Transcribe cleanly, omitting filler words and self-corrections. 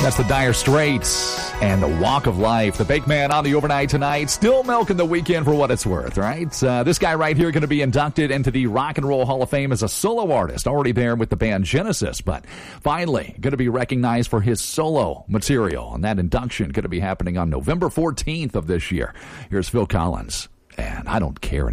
That's the Dire Straits and the Walk of Life. The Big Man on the overnight tonight, still milking the weekend for what it's worth, right? This guy right here going to be inducted into the Rock and Roll Hall of Fame as a solo artist, already there with the band Genesis, but finally going to be recognized for his solo material, and that induction going to be happening on November 14th of this year. Here's Phil Collins, and I Don't Care Anymore.